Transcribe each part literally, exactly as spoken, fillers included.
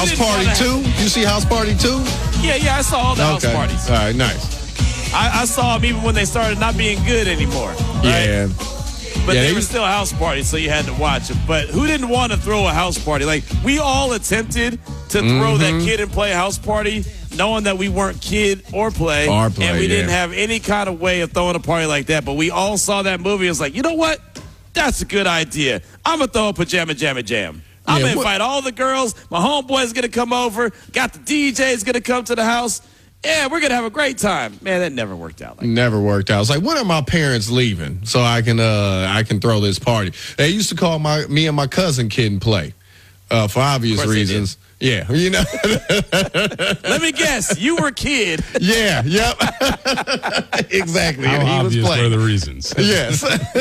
House Party two? You see House Party two? Yeah, yeah, I saw all the okay. house parties. All right, nice. I, I saw them even when they started not being good anymore. Right? Yeah. But yeah, they, they were still house parties, so you had to watch them. But who didn't want to throw a house party? Like, we all attempted to mm-hmm. throw that kid and play a house party, knowing that we weren't kid or play. Or play and we yeah. didn't have any kind of way of throwing a party like that. But we all saw that movie and was like, you know what? That's a good idea. I'm going to throw a pajama jamma jam. I'm yeah, going to invite all the girls. My homeboy's going to come over. Got the D J's going to come to the house. Yeah, we're going to have a great time. Man, that never worked out. Like never worked out. It's like, when are my parents leaving so I can uh, I can throw this party? They used to call my me and my cousin Kid and Play uh, for obvious reasons. Yeah, you know. Let me guess. You were Kid. Yeah, yep. Exactly. How and he obvious was were the reasons? Yes.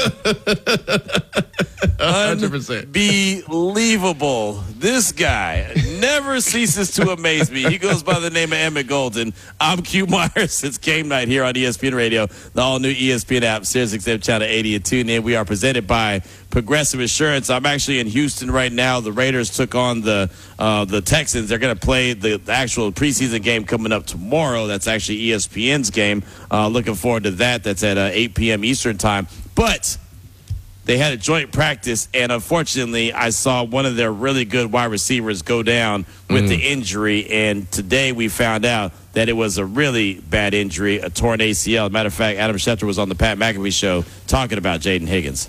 one hundred percent. Unbelievable. This guy never ceases to amaze me. He goes by the name of Emmett Golden. I'm Q Myers. It's game night here on E S P N Radio, the all-new E S P N app, Sirius X M Channel eighty, and tune in. We are presented by Progressive Insurance. I'm actually in Houston right now. The Raiders took on the uh, the Texans. They're going to play the, the actual preseason game coming up tomorrow. That's actually E S P N's game. Uh, looking forward to that. That's at uh, eight p.m. Eastern time. But they had a joint practice, and unfortunately, I saw one of their really good wide receivers go down with mm. the injury, and today we found out that it was a really bad injury, a torn A C L. As a matter of fact, Adam Schefter was on the Pat McAfee show talking about Jaden Higgins.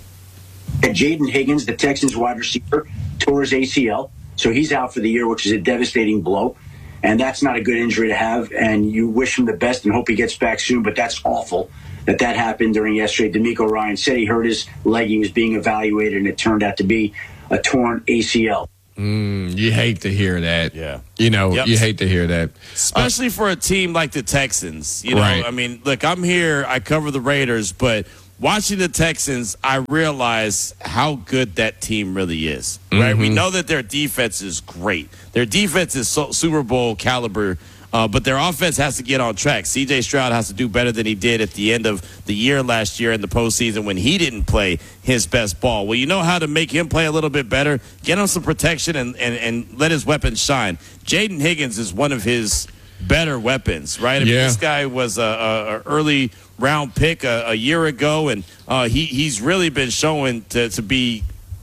Jaden Higgins, the Texans wide receiver, tore his A C L, so he's out for the year, which is a devastating blow, and that's not a good injury to have, and you wish him the best and hope he gets back soon, but that's awful that that happened during yesterday. D'Amico Ryan said he hurt his leg. He was being evaluated, and it turned out to be a torn A C L. Mm, you hate to hear that. Yeah. You know, yep. you hate to hear that. Especially uh, for a team like the Texans. You know, right. I mean, look, I'm here. I cover the Raiders, but watching the Texans, I realize how good that team really is. Right? Mm-hmm. We know that their defense is great. Their defense is so, Super Bowl caliber. Uh, but their offense has to get on track. C J Stroud has to do better than he did at the end of the year last year in the postseason when he didn't play his best ball. Well, you know how to make him play a little bit better? Get him some protection and, and, and let his weapons shine. Jaden Higgins is one of his better weapons, right? I mean, yeah. this guy was a, a, a early round pick a, a year ago, and uh, he, he's really been showing to, to be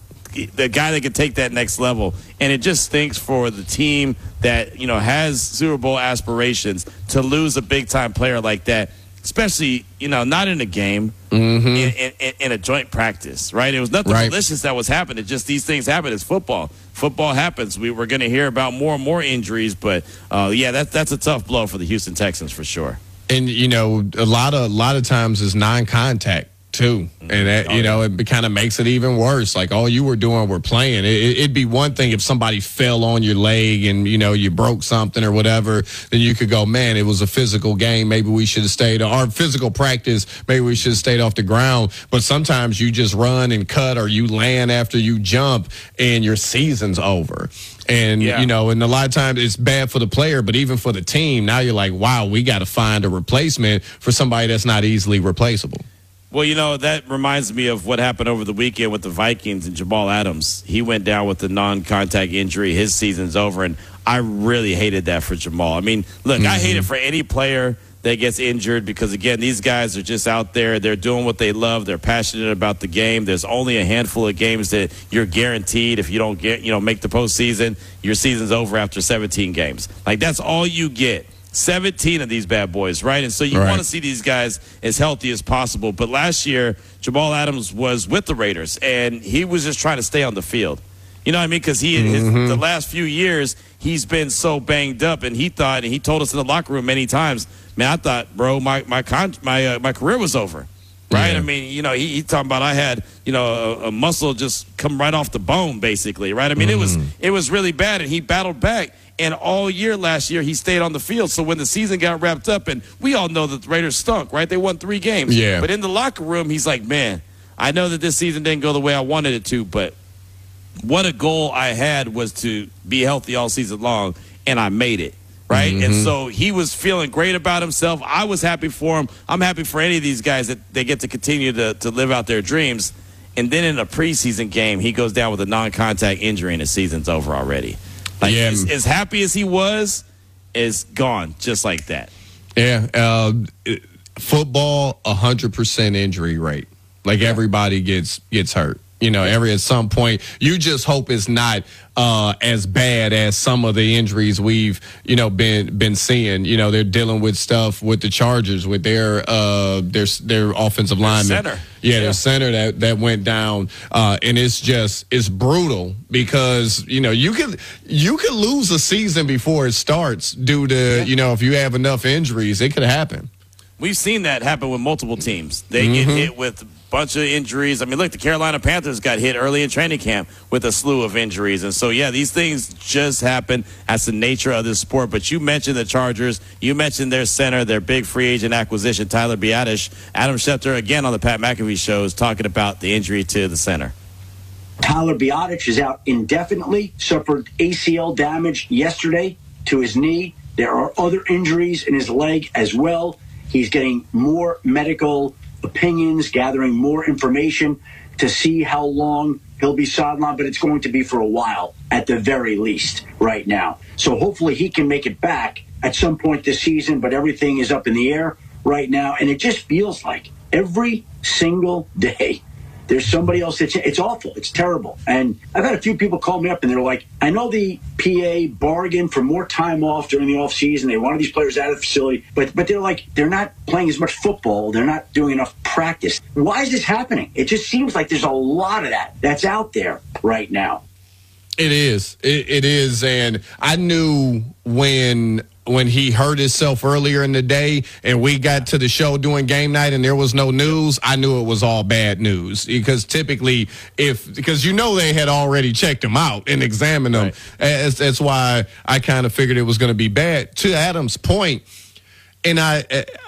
the guy that can take that next level. And it just stinks for the team that, you know, has Super Bowl aspirations to lose a big-time player like that, especially, you know, not in a game, mm-hmm. in, in, in a joint practice, right? It was nothing right. malicious that was happening. Just these things happen. It's football. Football happens. We were going to hear about more and more injuries, but, uh, yeah, that, that's a tough blow for the Houston Texans for sure. And, you know, a lot of, a lot of times is non-contact too, and that, you know, it kind of makes it even worse. Like, all you were doing were playing. It, it'd be one thing if somebody fell on your leg and, you know, you broke something or whatever, then you could go, man, it was a physical game. Maybe we should have stayed, or physical practice. Maybe we should have stayed off the ground. But sometimes you just run and cut, or you land after you jump, and your season's over. And, yeah. you know, and a lot of times it's bad for the player, but even for the team, now you're like, wow, we got to find a replacement for somebody that's not easily replaceable. Well, you know, that reminds me of what happened over the weekend with the Vikings and Jamal Adams. He went down with a non-contact injury. His season's over, and I really hated that for Jamal. I mean, look, mm-hmm. I hate it for any player that gets injured because, again, these guys are just out there. They're doing what they love. They're passionate about the game. There's only a handful of games that you're guaranteed if you don't get, you know, make the postseason, your season's over after seventeen games. Like, that's all you get. seventeen of these bad boys, right? And so you right. want to see these guys as healthy as possible. But last year, Jamal Adams was with the Raiders, and he was just trying to stay on the field. You know what I mean? Because he, mm-hmm. his, the last few years, he's been so banged up, and he thought, and he told us in the locker room many times, man, I thought, bro, my my con- my uh, my career was over, right? Yeah. I mean, you know, he, he talking about I had, you know, a, a muscle just come right off the bone, basically, right? I mean, mm-hmm. it was it was really bad, and he battled back. And all year last year, he stayed on the field. So when the season got wrapped up, and we all know that the Raiders stunk, right? They won three games. Yeah. But in the locker room, he's like, man, I know that this season didn't go the way I wanted it to, but what a goal I had was to be healthy all season long, and I made it, right? Mm-hmm. And so he was feeling great about himself. I was happy for him. I'm happy for any of these guys that they get to continue to, to live out their dreams. And then in a preseason game, he goes down with a non-contact injury, and his season's over already. Like, Yeah. as, as happy as he was, is gone just like that. Yeah, uh, football, a hundred percent injury rate. Like Yeah. everybody gets gets hurt. You know, every at some point, you just hope it's not uh, as bad as some of the injuries we've you know been been seeing. You know, they're dealing with stuff with the Chargers with their uh, their their offensive lineman, center. yeah, Yeah. their center that that went down, uh, and it's just it's brutal because you know you could you could lose a season before it starts due to Yeah. you know if you have enough injuries, it could happen. We've seen that happen with multiple teams. They get hit with a bunch of injuries. I mean, look, the Carolina Panthers got hit early in training camp with a slew of injuries. And so, yeah, these things just happen. That's the nature of this sport. But you mentioned the Chargers. You mentioned their center, their big free agent acquisition, Tyler Biadasz. Adam Schefter, again on the Pat McAfee show, is talking about the injury to the center. Tyler Biadasz is out indefinitely, suffered A C L damage yesterday to his knee. There are other injuries in his leg as well. He's getting more medical opinions, gathering more information to see how long he'll be sidelined, but it's going to be for a while at the very least right now. So hopefully he can make it back at some point this season, but everything is up in the air right now. And it just feels like every single day there's somebody else that's it's awful. It's terrible. And I've had a few people call me up and they're like, I know the P A bargained for more time off during the offseason. They wanted these players out of the facility, but but they're like, they're not playing as much football. They're not doing enough practice. Why is this happening? It just seems like there's a lot of that that's out there right now. It is. It, it is. And I knew when when he hurt himself earlier in the day and we got to the show doing game night and there was no news, I knew it was all bad news because typically if because you know they had already checked him out and examined him. Right. That's, that's why I kind of figured it was going to be bad. To Adam's point, and I,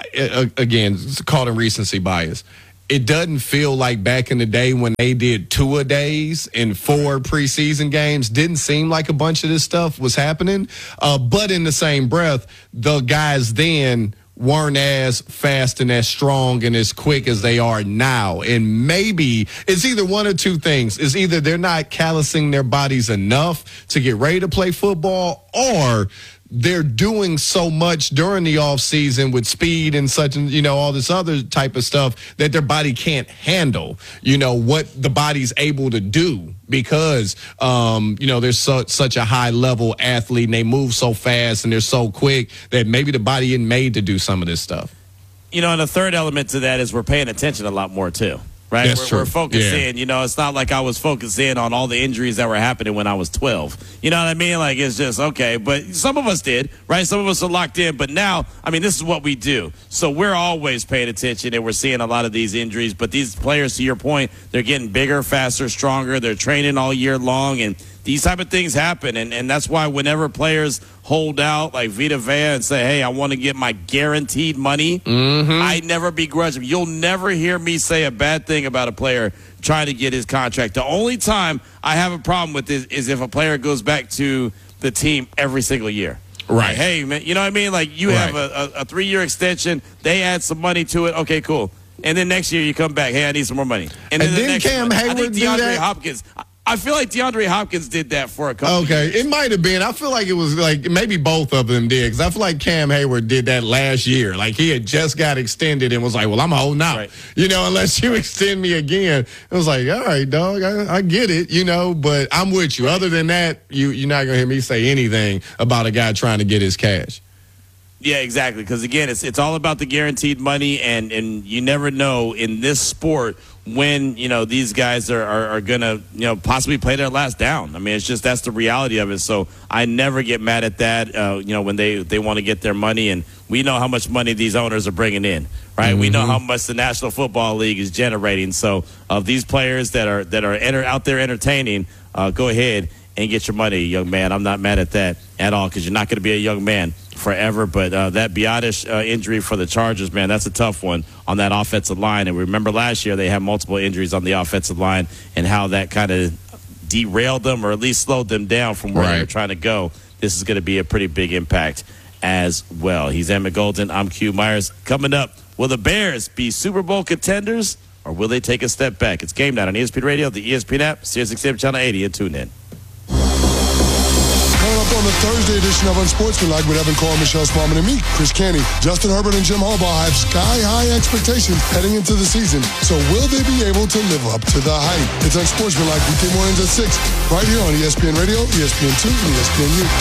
I again, it's called in recency bias. It doesn't feel like back in the day when they did two-a-days in four preseason games. Didn't seem like a bunch of this stuff was happening. Uh, but in the same breath, the guys then weren't as fast and as strong and as quick as they are now. And maybe it's either one or two things. It's either they're not callousing their bodies enough to get ready to play football, or they're doing so much during the off season with speed and such, and you know, all this other type of stuff that their body can't handle, you know, what the body's able to do because, um, you know, they're so, such a high level athlete and they move so fast and they're so quick that maybe the body isn't made to do some of this stuff. You know, and the third element to that is we're paying attention a lot more, too. Right? That's we're, true. we're focusing, Yeah. you know, it's not like I was focusing on all the injuries that were happening when I was twelve. You know what I mean? Like, it's just, okay. But some of us did, right? Some of us are locked in. But now, I mean, this is what we do. So we're always paying attention, and we're seeing a lot of these injuries. But these players, to your point, they're getting bigger, faster, stronger. They're training all year long, and these type of things happen. And, and that's why whenever players hold out like Vita Vea and say, hey, I want to get my guaranteed money, Mm-hmm. I never begrudge them. You'll never hear me say a bad thing about a player trying to get his contract. The only time I have a problem with this is if a player goes back to the team every single year. Right. Like, hey, man, you know what I mean? Like, you Right. have a, a, a three-year extension. They add some money to it. Okay, cool. And then next year you come back. Hey, I need some more money. And And then the didn't next Cam one, I Hayward think do DeAndre that? Hopkins. I, I feel like DeAndre Hopkins did that for a couple Okay, years. it might have been. I feel like it was like maybe both of them did because I feel like Cam Hayward did that last year. Like he had just got extended and was like, "Well, I'm holding out," Right. you know, unless you extend me again. It was like, "All right, dog, I, I get it," you know. But I'm with you. Other than that, you you're not gonna hear me say anything about a guy trying to get his cash. Yeah, exactly. Because again, it's it's all about the guaranteed money, and, and you never know in this sport when you know these guys are, are, are gonna you know possibly play their last down. I mean, it's just that's the reality of it. So I never get mad at that. Uh, you know, when they they want to get their money, and we know how much money these owners are bringing in, right? Mm-hmm. We know how much the National Football League is generating. So of these players that are that are enter, out there entertaining, uh, go ahead and get your money, young man. I'm not mad at that at all because you're not going to be a young man forever. But uh, that Biadasz uh, injury for the Chargers, man, that's a tough one on that offensive line. And remember last year they had multiple injuries on the offensive line and how that kind of derailed them or at least slowed them down from where Right. they were trying to go. This is going to be a pretty big impact as well. He's Emmett Golden. I'm Q Myers. Coming up, will the Bears be Super Bowl contenders or will they take a step back? It's Game Night on E S P N Radio, the E S P N app, Sirius X M Channel eighty, and tune in. Coming up on the Thursday edition of Unsportsmanlike with Evan Carr, Michelle Spaulding, and me, Chris Canty. Justin Herbert and Jim Harbaugh have sky-high expectations heading into the season. So will they be able to live up to the hype? It's Unsportsmanlike weekday mornings at six, right here on E S P N Radio, E S P N two, and E S P N U.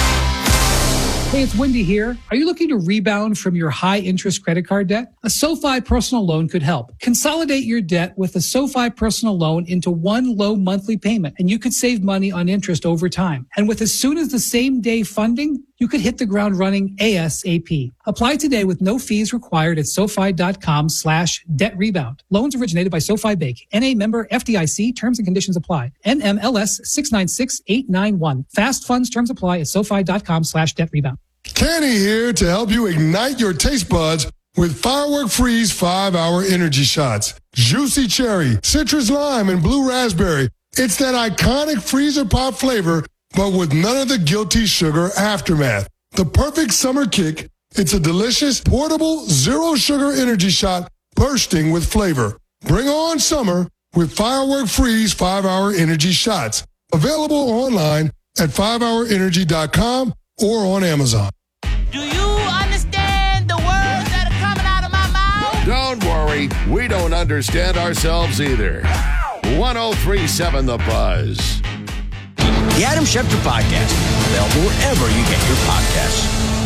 Hey, it's Wendy here. Are you looking to rebound from your high-interest credit card debt? A SoFi personal loan could help. Consolidate your debt with a SoFi personal loan into one low monthly payment, and you could save money on interest over time. And with as soon as the same day funding, you could hit the ground running ASAP. Apply today with no fees required at SoFi.com slash debt rebound. Loans originated by SoFi Bank. N A member F D I C. Terms and conditions apply. N M L S six nine six eight nine one. Fast funds terms apply at SoFi.com slash debt rebound. Kenny here to help you ignite your taste buds with Firework Freeze five-hour energy shots. Juicy cherry, citrus lime, and blue raspberry. It's that iconic freezer pop flavor, but with none of the guilty sugar aftermath. The perfect summer kick. It's a delicious, portable, zero-sugar energy shot bursting with flavor. Bring on summer with Firework Freeze five-hour energy shots. Available online at five hour energy dot com or on Amazon. Do you understand the words that are coming out of my mouth? Don't worry, we don't understand ourselves either. one oh three point seven The Buzz. The Adam Schefter Podcast, available wherever you get your podcasts.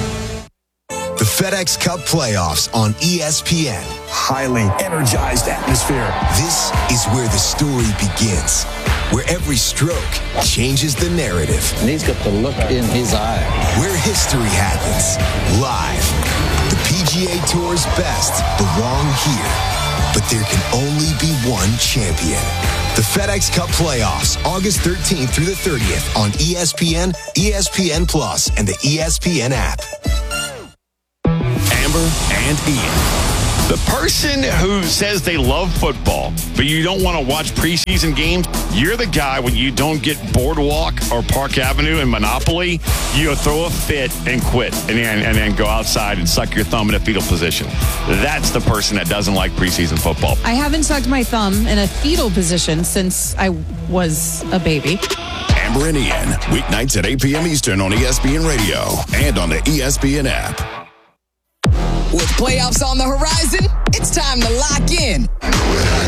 The FedEx Cup playoffs on E S P N. Highly energized atmosphere. This is where the story begins, where every stroke changes the narrative. And he's got the look in his eye. Where history happens, live. The P G A Tour's best belong here, but there can only be one champion. The FedEx Cup playoffs, August thirteenth through the thirtieth on E S P N, E S P N Plus, and the E S P N app. Amber and Ian. The person who says they love football, but you don't want to watch preseason games, you're the guy when you don't get Boardwalk or Park Avenue and Monopoly, you throw a fit and quit and then, and then go outside and suck your thumb in a fetal position. That's the person that doesn't like preseason football. I haven't sucked my thumb in a fetal position since I was a baby. Amber and Ian, weeknights at eight p.m. Eastern on E S P N Radio and on the E S P N app. With playoffs on the horizon, it's time to lock in.